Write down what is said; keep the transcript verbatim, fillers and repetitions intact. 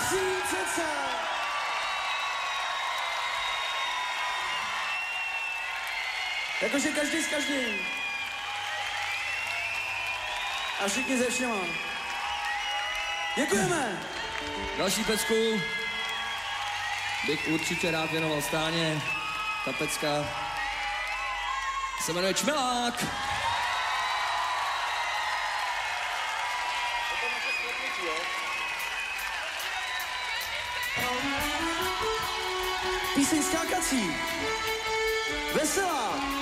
Patří přece. Jakože každý s každým. A všichni ze všema. Děkujeme. Další pecku bych určitě rád věnoval Stáně. Ta pecka se jmenuje Čmelák. Píseň skákací. Veselá.